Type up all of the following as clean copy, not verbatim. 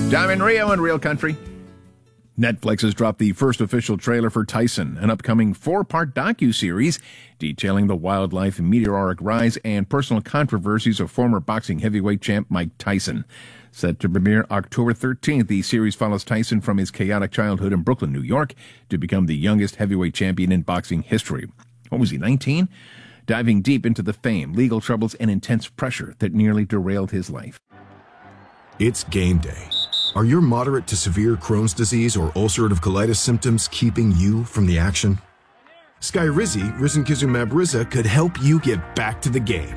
Diamond Rio and Real Country. Netflix has dropped the first official trailer for Tyson, an upcoming 4-part docuseries detailing the wildlife meteoric rise and personal controversies of former boxing heavyweight champ Mike Tyson. Set to premiere October 13th, the series follows Tyson from his chaotic childhood in Brooklyn, New York, to become the youngest heavyweight champion in boxing history. What was he, 19? Diving deep into the fame, legal troubles, and intense pressure that nearly derailed his life. It's game day. Are your moderate to severe Crohn's disease or ulcerative colitis symptoms keeping you from the action? Skyrizi, risankizumab Riza, could help you get back to the game.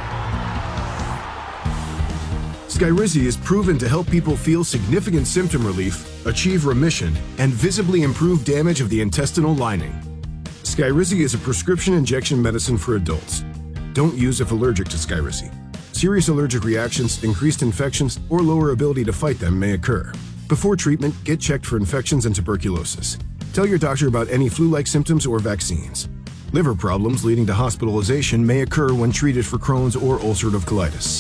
Skyrizi is proven to help people feel significant symptom relief, achieve remission, and visibly improve damage of the intestinal lining. Skyrizi is a prescription injection medicine for adults. Don't use if allergic to Skyrizi. Serious allergic reactions, increased infections, or lower ability to fight them may occur. Before treatment, get checked for infections and tuberculosis. Tell your doctor about any flu-like symptoms or vaccines. Liver problems leading to hospitalization may occur when treated for Crohn's or ulcerative colitis.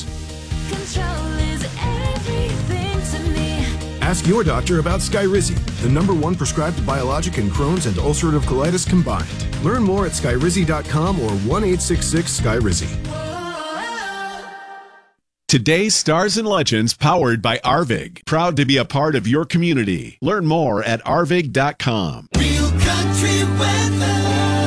Ask your doctor about Skyrizi, the #1 prescribed biologic in Crohn's and ulcerative colitis combined. Learn more at skyrizi.com or 1-866-SKYRIZI. Today's Stars and Legends powered by Arvig. Proud to be a part of your community. Learn more at arvig.com. Real Country weather.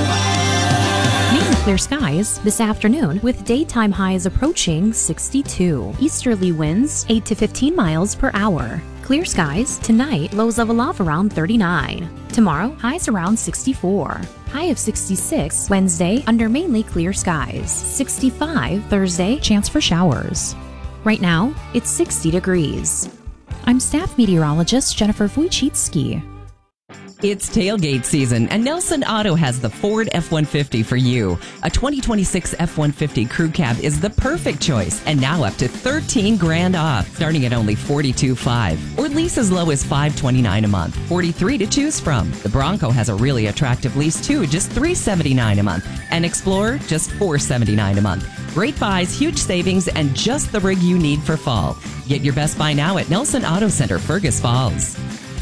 Clear skies this afternoon with daytime highs approaching 62. Easterly winds 8 to 15 miles per hour. Clear skies tonight, lows level off around 39. Tomorrow, highs around 64. High of 66 Wednesday under mainly clear skies. 65 Thursday, chance for showers. Right now, it's 60 degrees. I'm staff meteorologist Jennifer Wojcicki. It's tailgate season, and Nelson Auto has the Ford F-150 for you. A 2026 F-150 Crew Cab is the perfect choice, and now up to $13,000 off, starting at only $42,500, or lease as low as $529 a month. 43 to choose from. The Bronco has a really attractive lease too, just $379 a month, and Explorer just $479 a month. Great buys, huge savings, and just the rig you need for fall. Get your best buy now at Nelson Auto Center, Fergus Falls.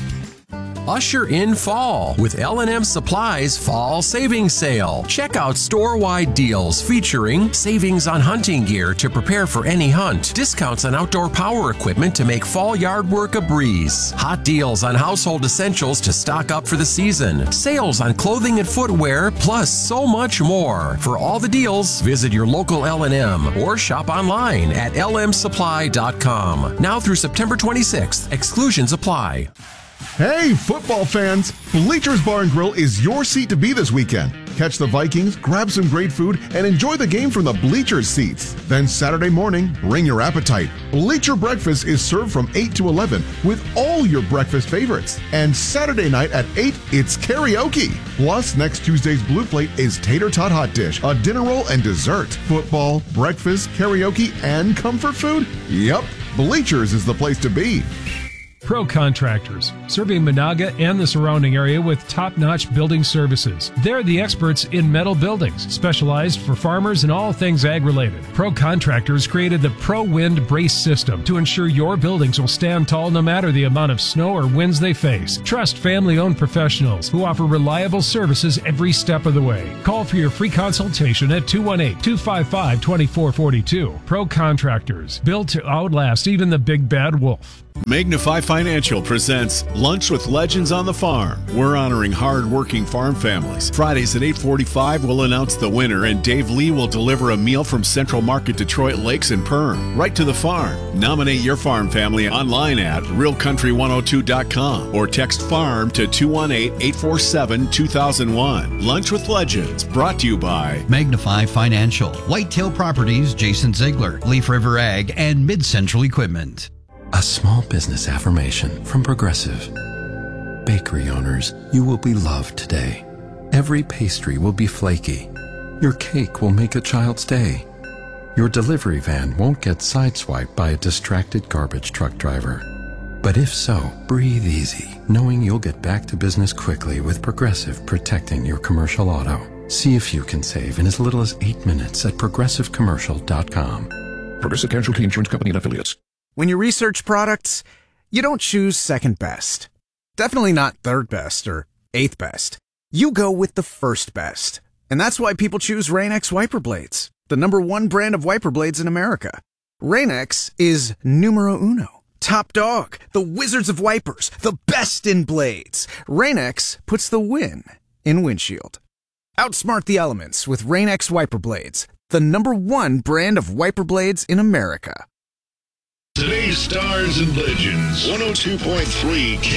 Usher in fall with L&M Supply's Fall Savings Sale. Check out store-wide deals featuring savings on hunting gear to prepare for any hunt, discounts on outdoor power equipment to make fall yard work a breeze, hot deals on household essentials to stock up for the season, sales on clothing and footwear, plus so much more. For all the deals, visit your local L&M or shop online at lmsupply.com. Now through September 26th, exclusions apply. Hey, football fans! Bleachers Bar and Grill is your seat to be this weekend. Catch the Vikings, grab some great food, and enjoy the game from the bleachers seats. Then Saturday morning, bring your appetite. Bleacher Breakfast is served from 8 to 11 with all your breakfast favorites. And Saturday night at 8, it's karaoke. Plus, next Tuesday's Blue Plate is Tater Tot Hot Dish, a dinner roll, and dessert. Football, breakfast, karaoke, and comfort food? Yep, Bleachers is the place to be. Pro Contractors, serving Monaga and the surrounding area with top-notch building services. They're the experts in metal buildings, specialized for farmers and all things ag-related. Pro Contractors created the Pro Wind Brace System to ensure your buildings will stand tall no matter the amount of snow or winds they face. Trust family-owned professionals who offer reliable services every step of the way. Call for your free consultation at 218-255-2442. Pro Contractors, built to outlast even the big bad wolf. Magnify Financial presents Lunch with Legends on the Farm. We're honoring hard-working farm families. Fridays at 8:45, we'll announce the winner, and Dave Lee will deliver a meal from Central Market Detroit Lakes and Perm, right to the farm. Nominate your farm family online at realcountry102.com or text FARM to 218-847-2001. Lunch with Legends, brought to you by Magnify Financial, Whitetail Properties, Jason Ziegler, Leaf River Ag, and Mid-Central Equipment. A small business affirmation from Progressive. Bakery owners, you will be loved today. Every pastry will be flaky. Your cake will make a child's day. Your delivery van won't get sideswiped by a distracted garbage truck driver. But if so, breathe easy, knowing you'll get back to business quickly with Progressive protecting your commercial auto. See if you can save in as little as 8 minutes at progressivecommercial.com. Progressive Casualty Insurance Company and Affiliates. When you research products, You don't choose second best. Definitely not third best or eighth best. You go with the first best. And that's why people choose Rain-X wiper blades, the #1 brand of wiper blades in America. Rain-X is numero uno, top dog, the wizards of wipers, the best in blades. Rain-X puts the win in windshield. Outsmart the elements with Rain-X wiper blades, the #1 brand of wiper blades in America. Today's Stars and Legends, 102.3